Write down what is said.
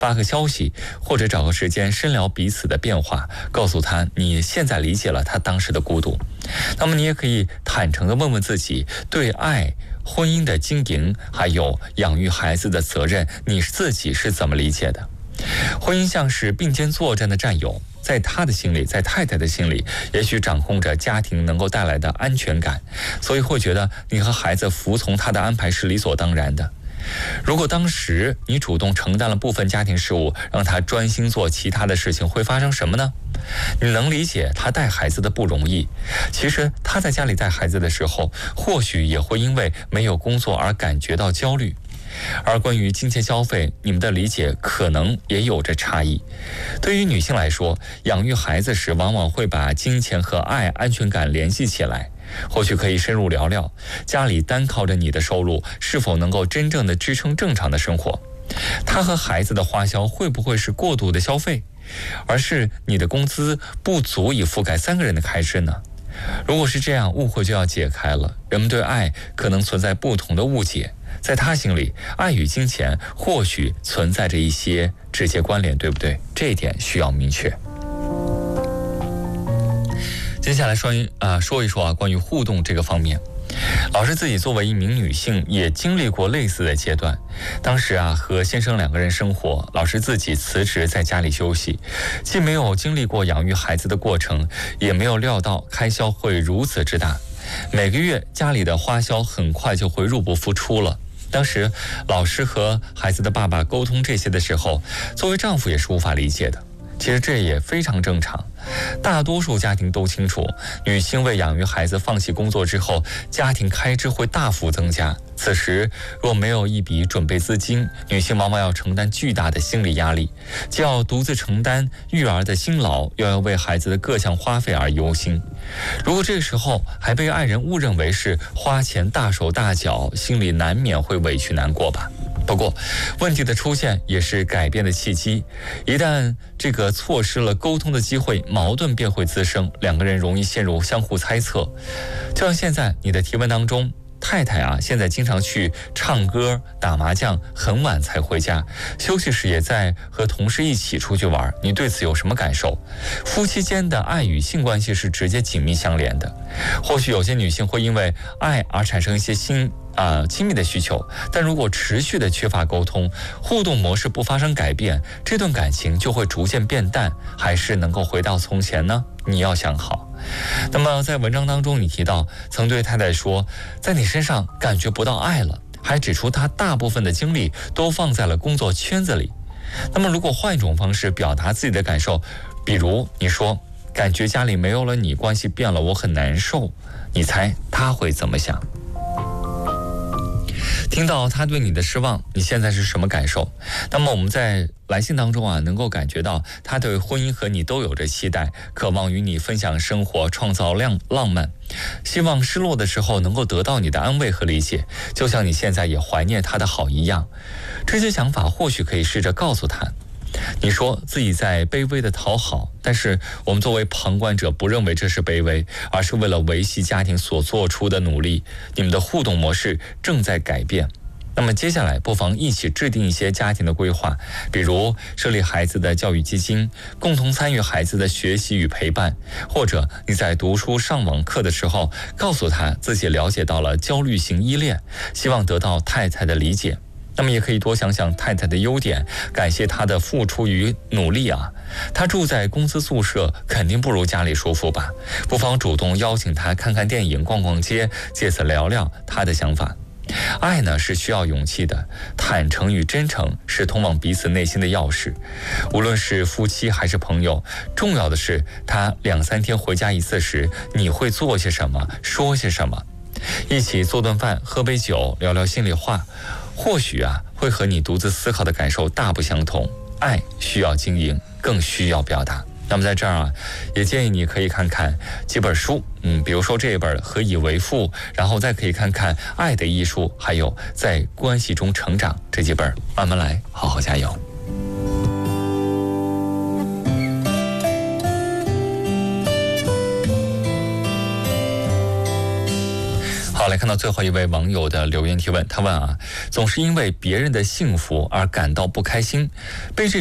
发个消息，或者找个时间深聊彼此的变化，告诉他你现在理解了他当时的孤独。那么你也可以坦诚地问问自己，对爱、婚姻的经营，还有养育孩子的责任，你自己是怎么理解的？婚姻像是并肩作战的战友，在他的心里，在太太的心里，也许掌控着家庭能够带来的安全感，所以会觉得你和孩子服从他的安排是理所当然的。如果当时你主动承担了部分家庭事务，让他专心做其他的事情，会发生什么呢？你能理解他带孩子的不容易，其实他在家里带孩子的时候，或许也会因为没有工作而感觉到焦虑。而关于金钱消费，你们的理解可能也有着差异。对于女性来说，养育孩子时往往会把金钱和爱、安全感联系起来。或许可以深入聊聊，家里单靠着你的收入，是否能够真正的支撑正常的生活？他和孩子的花销会不会是过度的消费，而是你的工资不足以覆盖3个人的开支呢？如果是这样，误会就要解开了。人们对爱可能存在不同的误解，在他心里，爱与金钱或许存在着一些直接关联，对不对？这一点需要明确。接下来说一说关于互动这个方面。老师自己作为一名女性，也经历过类似的阶段。当时和先生2个人生活，老师自己辞职在家里休息，既没有经历过养育孩子的过程，也没有料到开销会如此之大。每个月家里的花销很快就会入不敷出了。当时老师和孩子的爸爸沟通这些的时候，作为丈夫也是无法理解的。其实这也非常正常，大多数家庭都清楚，女性为养育孩子放弃工作之后，家庭开支会大幅增加。此时若没有一笔准备资金，女性往往要承担巨大的心理压力，既要独自承担育儿的辛劳，又要为孩子的各项花费而忧心。如果这个时候还被爱人误认为是花钱大手大脚，心里难免会委屈难过吧。不过问题的出现也是改变的契机，一旦这个错失了沟通的机会，矛盾便会滋生，2个人容易陷入相互猜测。就像现在你的提问当中，太太现在经常去唱歌、打麻将，很晚才回家，休息时也在和同事一起出去玩，你对此有什么感受？夫妻间的爱与性关系是直接紧密相连的。或许有些女性会因为爱而产生一些亲密的需求，但如果持续的缺乏沟通，互动模式不发生改变，这段感情就会逐渐变淡，还是能够回到从前呢？你要想好。那么在文章当中你提到，曾对太太说，在你身上感觉不到爱了，还指出她大部分的精力都放在了工作圈子里。那么如果换一种方式表达自己的感受，比如你说，感觉家里没有了你，关系变了，我很难受，你猜她会怎么想？听到他对你的失望，你现在是什么感受？那么我们在来信当中能够感觉到他对婚姻和你都有着期待，渴望与你分享生活，创造浪漫，希望失落的时候能够得到你的安慰和理解，就像你现在也怀念他的好一样。这些想法或许可以试着告诉他，你说自己在卑微的讨好，但是我们作为旁观者不认为这是卑微，而是为了维系家庭所做出的努力。你们的互动模式正在改变。那么接下来不妨一起制定一些家庭的规划，比如设立孩子的教育基金，共同参与孩子的学习与陪伴，或者你在读书上网课的时候，告诉他自己了解到了焦虑型依恋，希望得到太太的理解。那么也可以多想想太太的优点，感谢她的付出与努力她住在公司宿舍，肯定不如家里舒服吧？不妨主动邀请她看看电影、逛逛街，借此聊聊她的想法。爱呢是需要勇气的，坦诚与真诚是通往彼此内心的钥匙。无论是夫妻还是朋友，重要的是他2、3天回家一次时，你会做些什么，说些什么。一起做顿饭，喝杯酒，聊聊心里话，或许会和你独自思考的感受大不相同。爱需要经营，更需要表达。那么在这儿也建议你可以看看几本书，比如说这一本《何以为父》，然后再可以看看《爱的艺术》，还有在关系中成长，这几本慢慢来，好好加油。好， 来看到最后一位网友的留言提问，他问总是因为别人的幸福而感到不开心，被这